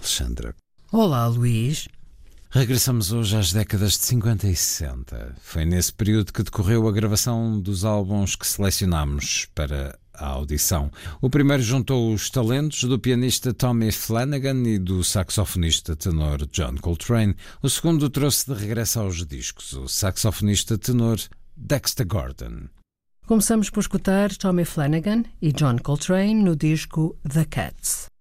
Alexandra. Olá, Luís. Regressamos hoje às décadas de 50 e 60. Foi nesse período que decorreu a gravação dos álbuns que selecionámos para a audição. O primeiro juntou os talentos do pianista Tommy Flanagan e do saxofonista tenor John Coltrane. O segundo trouxe de regresso aos discos o saxofonista tenor Dexter Gordon. Começamos por escutar Tommy Flanagan e John Coltrane no disco The Cats.